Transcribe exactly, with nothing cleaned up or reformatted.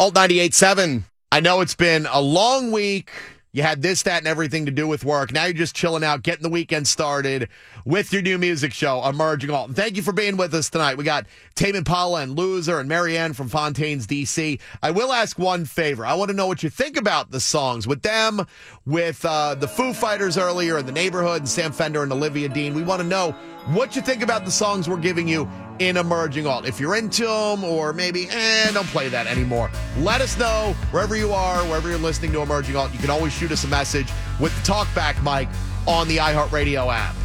Alt ninety-eight point seven. I know it's been a long week. You had this, that, and everything to do with work. Now you're just chilling out, getting the weekend started with your new music show, Emerging Alt. And thank you for being with us tonight. We got Tame Impala and Loser and Marianne from Fontaines, D C. I will ask one favor. I want to know what you think about the songs. With them, with uh, the Foo Fighters earlier in The Neighborhood, and Sam Fender and Olivia Dean. We want to know what you think about the songs we're giving you in Emerging Alt. If you're into them, or maybe, eh, don't play that anymore. Let us know wherever you are, wherever you're listening to Emerging Alt. You can always shoot us a message with the talkback mic on the iHeartRadio app.